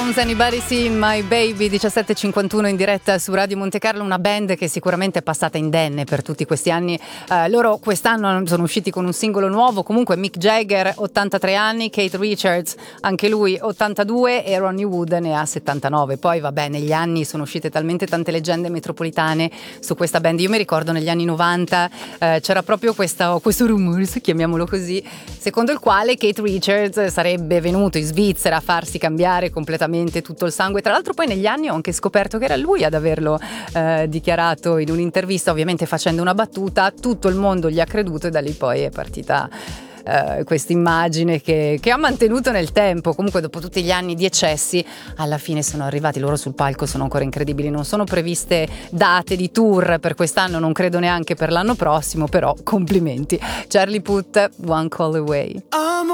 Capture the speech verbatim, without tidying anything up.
Stones, Anybody Seen My Baby, diciassette e cinquantuno in diretta su Radio Monte Carlo, una band che sicuramente è passata indenne per tutti questi anni. Eh, loro quest'anno sono usciti con un singolo nuovo, comunque Mick Jagger ottantatré anni, Keith Richards anche lui ottantadue e Ronnie Wood ne ha settantanove. Poi vabbè, negli anni sono uscite talmente tante leggende metropolitane su questa band. Io mi ricordo negli anni novanta eh, c'era proprio questa, questo rumore, chiamiamolo così, secondo il quale Keith Richards sarebbe venuto in Svizzera a farsi cambiare completamente tutto il sangue. Tra l'altro poi negli anni ho anche scoperto che era lui ad averlo eh, dichiarato in un'intervista, ovviamente facendo una battuta. Tutto il mondo gli ha creduto e da lì poi è partita Uh, questa immagine che, che ha mantenuto nel tempo. Comunque dopo tutti gli anni di eccessi alla fine sono arrivati loro sul palco, sono ancora incredibili. Non sono previste date di tour per quest'anno, non credo neanche per l'anno prossimo, però complimenti. Charlie Puth, One Call Away.